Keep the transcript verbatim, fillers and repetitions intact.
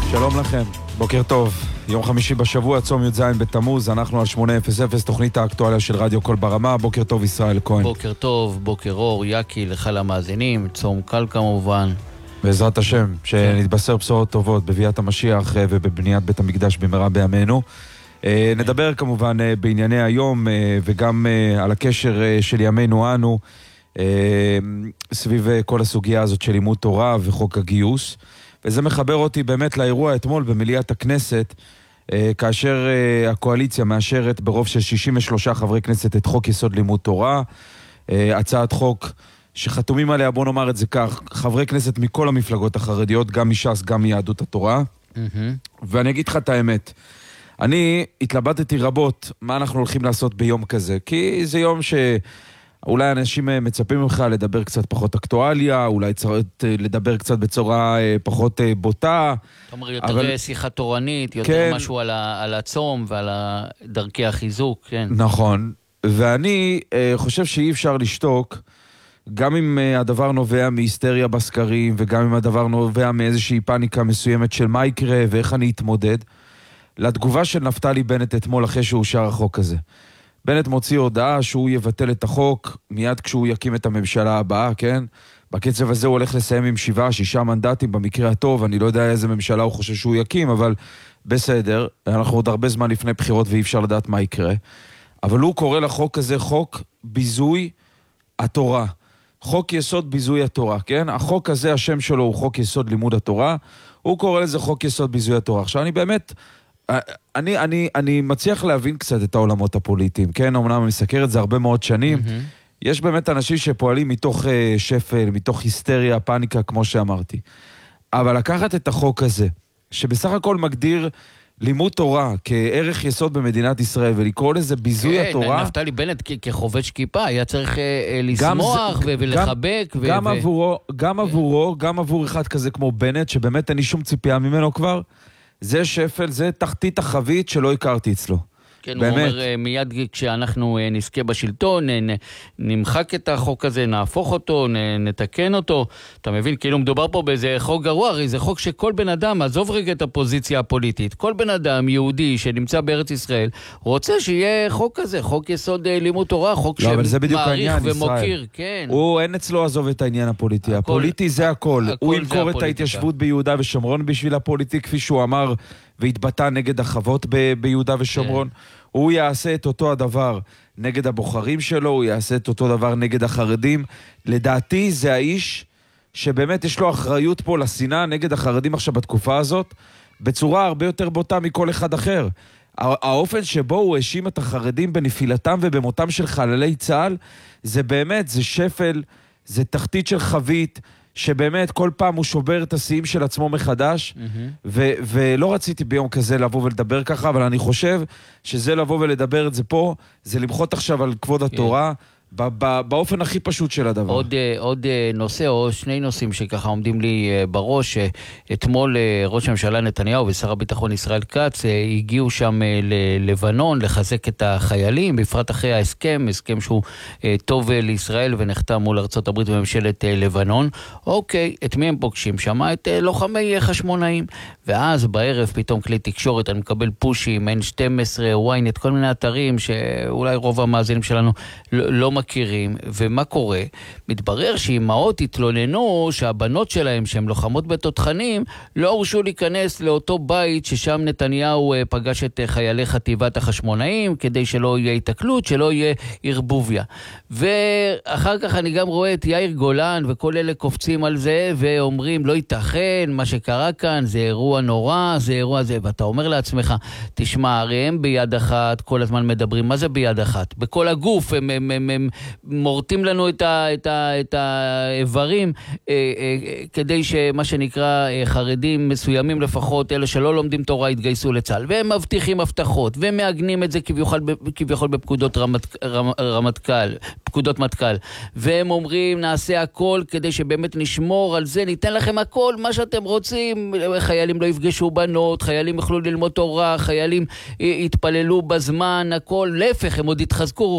שלום לכם, בוקר טוב. יום חמישי בשבוע, צום י"ז בתמוז, אנחנו על שמונה אפס אפס, תוכנית האקטואליה של רדיו קול ברמה. בוקר טוב ישראל כהן. בוקר טוב, בוקר אור, יקי, לך למאזינים, צום קל כמובן. בעזרת השם, שנתבשר בשורות טובות בביאת המשיח ובבניית בית המקדש במהרה בימינו. נדבר כמובן בענייני היום וגם על הקשר של ימינו אנו סביב כל הסוגיה הזאת של לימוד תורה וחוק הגיוס. וזה מחבר אותי באמת לאירוע אתמול במליאת הכנסת, כאשר הקואליציה מאשרת ברוב של שישים ושלושה חברי כנסת את חוק יסוד לימוד תורה, הצעת חוק שחתומים עליה, בוא נאמר את זה כך, חברי כנסת מכל המפלגות החרדיות, גם מש"ס, גם מיהדות התורה. ואני אגיד לך את האמת, אני התלבטתי רבות מה אנחנו הולכים לעשות ביום כזה, כי זה יום ש... אולי אנשים מצפים ממך לדבר קצת פחות אקטואליה, אולי צריך לדבר קצת בצורה פחות בוטה. זאת אומרת, יותר אבל... שיחה תורנית, יותר כן. משהו על, ה... על הצום ועל דרכי החיזוק. כן. נכון, ואני חושב שאי אפשר לשתוק, גם אם הדבר נובע מהיסטריה בסקרים, וגם אם הדבר נובע מאיזושהי פאניקה מסוימת של מה יקרה ואיך אני אתמודד, לתגובה של נפתלי בנט אתמול אחרי שאושר החוק הזה. בנט מוציא הודעה שהוא יבטל את החוק מיד כשהוא יקים את הממשלה הבאה, כן? בקצב הזה הוא הולך לסיים עם שבעה, שישה מנדטים במקרה הטוב, אני לא יודע איזה ממשלה הוא חושב שהוא יקים, אבל בסדר, אנחנו עוד הרבה זמן לפני בחירות ואי אפשר לדעת מה יקרה. אבל הוא קורא לחוק הזה חוק ביזוי התורה. חוק יסוד ביזוי התורה, כן? החוק הזה, השם שלו הוא חוק יסוד לימוד התורה, הוא קורא לזה חוק יסוד ביזוי התורה. עכשיו אני באמת... אני, אני, אני מצליח להבין קצת את העולמות הפוליטיים, כן? אמנם אני מסקר את זה הרבה מאוד שנים. Mm-hmm. יש באמת אנשים שפועלים מתוך uh, שפל, מתוך היסטריה, פאניקה, כמו שאמרתי. אבל לקחת את החוק הזה, שבסך הכל מגדיר לימוד תורה כערך יסוד במדינת ישראל, ולקרוא לזה ביזוי כן, התורה... נפתלי בנט כחובש כיפה, היה צריך uh, לשמוח זה, ולחבק. גם, ו- גם, ו- עבורו, גם עבורו, גם עבור אחד כזה כמו בנט, שבאמת אין לי שום ציפייה ממנו כבר, זה שפל, זה תחתית החבית שלא הכרתי אצלו. כן, באמת. הוא אומר, מיד כשאנחנו נזכה בשלטון, נמחק את החוק הזה, נהפוך אותו, נתקן אותו. אתה מבין, כאילו מדובר פה באיזה חוק גרוע, הרי זה חוק שכל בן אדם, עזוב רגע את הפוזיציה הפוליטית, כל בן אדם יהודי שנמצא בארץ ישראל, רוצה שיהיה חוק כזה, חוק יסוד לימוד תורה, חוק לא, שמעריך ומוקיר. כן. הוא אין אצלו עזוב את העניין הפוליטי. הכל, הפוליטי זה הכל. הכל הוא ימכור את ההתיישבות ביהודה ושומרון בשביל הפוליטי, כפי שהוא אמר, והתבטא נגד החוות ב- ביהודה ושומרון. כן. הוא יעשה את אותו הדבר נגד הבוחרים שלו, הוא יעשה את אותו דבר נגד החרדים. לדעתי זה האיש שבאמת יש לו אחריות פה לשנאה נגד החרדים עכשיו בתקופה הזאת, בצורה הרבה יותר בוטה מכל אחד אחר. האופן שבו הוא האשים את החרדים בנפילתם ובמותם של חללי צה"ל, זה באמת, זה שפל, זה תחתית של חבית, שבאמת כל פעם הוא שובר את השיאים של עצמו מחדש, mm-hmm. ו- ולא רציתי ביום כזה לבוא ולדבר ככה, אבל אני חושב שזה לבוא ולדבר את זה פה, זה למחות עכשיו על כבוד התורה, באופן הכי פשוט של הדבר. עוד, עוד נושא או שני נושאים שככה עומדים לי בראש. אתמול ראש הממשלה נתניהו ושר הביטחון ישראל כץ הגיעו שם ללבנון לחזק את החיילים, בפרט אחרי ההסכם, הסכם שהוא טוב לישראל ונחתם מול ארצות הברית וממשלת לבנון. אוקיי, את מי הם פוגשים? שמע את לוחמי חשמונאים. ואז בערב פתאום כלי תקשורת, אני מקבל פושים, אן שתים עשרה, וויינט, כל מיני אתרים שאולי רוב המאזינים שלנו לא מכירים. ומה קורה? מתברר שאימהות התלוננו שהבנות שלהם, שהן לוחמות בתותחנים, לא הורשו להיכנס לאותו בית ששם נתניהו פגש את חיילי חטיבת החשמונאים, כדי שלא יהיה התקלות, שלא יהיה ערבוביה. ואחר כך אני גם רואה את יאיר גולן וכל אלה קופצים על זה ואומרים, לא ייתכן, מה שקרה כאן זה אירוע נורא, זה אירוע זה, ואתה אומר לעצמך, תשמע, הרי הם ביד אחת כל הזמן מדברים, מה זה ביד אחת? בכל הגוף הם, הם, הם, הם מורטים לנו את, ה, את, ה, את האיברים, אה, אה, כדי שמה שנקרא אה, חרדים מסוימים לפחות, אלה שלא לומדים תורה יתגייסו לצה"ל, והם מבטיחים הבטחות, והם מאגנים את זה כביכול, כביכול בפקודות רמת, רמ, רמטכ"ל, פקודות מטכ"ל, והם אומרים, נעשה הכל כדי שבאמת נשמור על זה, ניתן לכם הכל, מה שאתם רוצים, חיילים לא יפגשו בנות, חיילים יוכלו ללמוד תורה, חיילים יתפללו בזמן, הכל, להפך, הם עוד יתחזקו